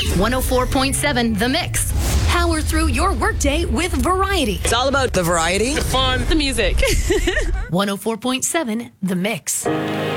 104.7 The Mix. Power through your workday with variety. It's all about the variety, the fun, The music. 104.7 The Mix.